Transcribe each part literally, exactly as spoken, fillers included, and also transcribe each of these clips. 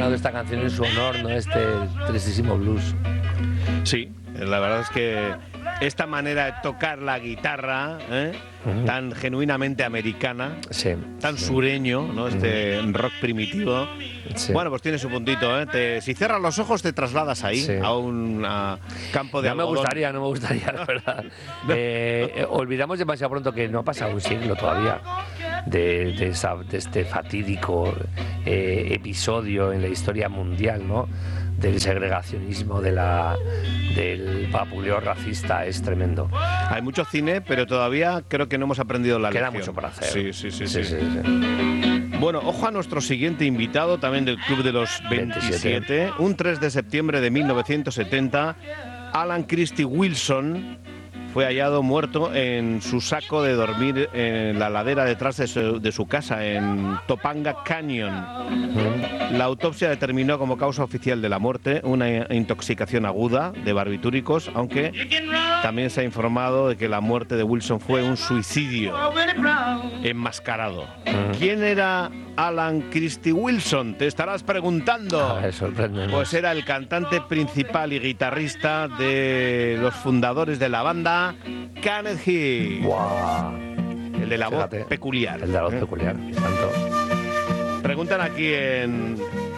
estrenado esta canción en su honor, ¿no? Este tristísimo blues. Sí, la verdad es que esta manera de tocar la guitarra, ¿eh? uh-huh. tan genuinamente americana, sí, tan sí. sureño, ¿no? Este uh-huh. rock primitivo. Sí. Bueno, pues tiene su puntito, ¿eh? Te, si cierras los ojos te trasladas ahí, sí. a un a campo de no algodón. me gustaría, no me gustaría, la verdad. no. eh, olvidamos demasiado pronto que no ha pasado un siglo todavía de, de, esa, de este fatídico eh, episodio en la historia mundial, ¿no? Del segregacionismo, de la, del vapuleo racista, es tremendo. Hay mucho cine, pero todavía creo que no hemos aprendido la Queda lección. mucho por hacer. Sí, sí, sí. sí, sí, sí. sí, sí. Bueno, ojo a nuestro siguiente invitado, también del Club de los veintisiete. Un tres de septiembre de mil novecientos setenta, Alan Christie Wilson fue hallado muerto en su saco de dormir en la ladera detrás de su, de su casa, en Topanga Canyon. La autopsia determinó como causa oficial de la muerte una intoxicación aguda de barbitúricos, aunque también se ha informado de que la muerte de Wilson fue un suicidio enmascarado. ¿Quién era Alan Christie Wilson? Te estarás preguntando. A ver, sorpréndenos. Pues era el cantante principal y guitarrista de los fundadores de la banda Kenneth Heath. Wow. El de la Fíjate, voz peculiar. El de la voz ¿eh? peculiar, tanto. Preguntan aquí en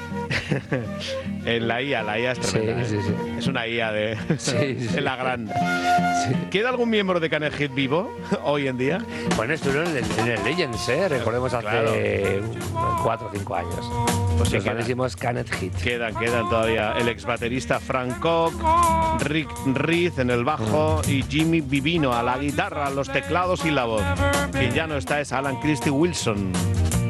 en la I A, la I A es tremenda, sí, ¿eh? sí, sí. Es una I A de, sí, sí. de la gran. Sí. ¿Queda algún miembro de Kenneth Heath vivo hoy en día? Bueno, estuvieron en el, en el Legends, ¿eh? Recordemos hace claro. cuatro o cinco años. Pues sí, los grandísimos Kenneth Heath. Quedan, quedan todavía el ex baterista Frank Cook, Rick Reed en el bajo mm. y Jimmy Vivino a la guitarra, los teclados y la voz. Quien ya no está es Alan Christie Wilson.